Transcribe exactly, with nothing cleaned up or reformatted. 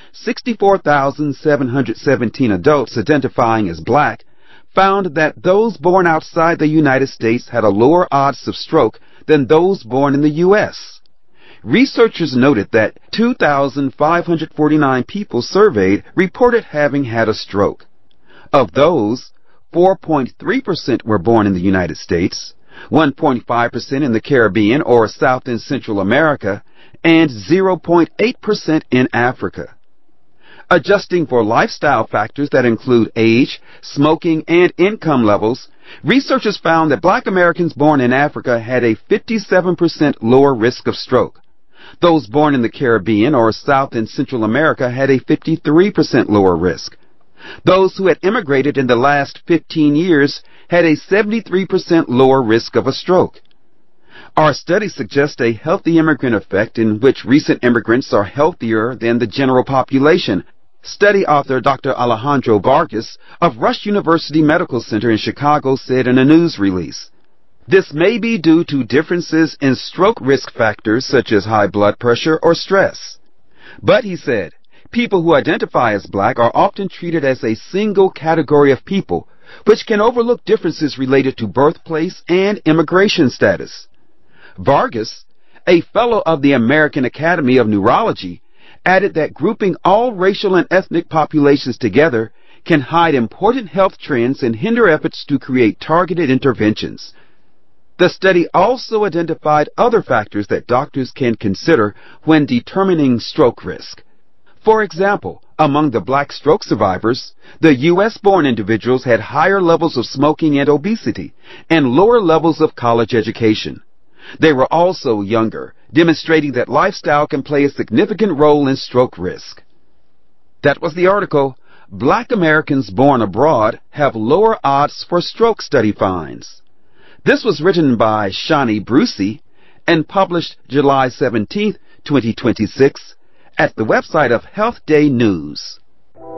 sixty-four thousand seven hundred seventeen adults identifying as black found that those born outside the United States had a lower odds of stroke than those born in the U S Researchers noted that two thousand five hundred forty-nine people surveyed reported having had a stroke. Of those, four point three percent were born in the United States, one point five percent in the Caribbean or South and Central America, and zero point eight percent in Africa. Adjusting for lifestyle factors that include age, smoking, and income levels, researchers found that black Americans born in Africa had a fifty-seven percent lower risk of stroke. Those born in the Caribbean or South and Central America had a fifty-three percent lower risk. Those who had immigrated in the last fifteen years had a seventy-three percent lower risk of a stroke. Our study suggests a healthy immigrant effect in which recent immigrants are healthier than the general population. Study author Doctor Alejandro Vargas of Rush University Medical Center in Chicago said in a news release, "This may be due to differences in stroke risk factors such as high blood pressure or stress. But," he said, "people who identify as black are often treated as a single category of people, which can overlook differences related to birthplace and immigration status." Vargas, a fellow of the American Academy of Neurology, added that grouping all racial and ethnic populations together can hide important health trends and hinder efforts to create targeted interventions. The study also identified other factors that doctors can consider when determining stroke risk. For example, among the black stroke survivors, the U S born individuals had higher levels of smoking and obesity and lower levels of college education. They were also younger, demonstrating that lifestyle can play a significant role in stroke risk. That was the article, Black Americans Born Abroad Have Lower Odds for Stroke Study Finds. This was written by Shani Brucey and published July seventeenth, twenty twenty-six at the website of Health Day News.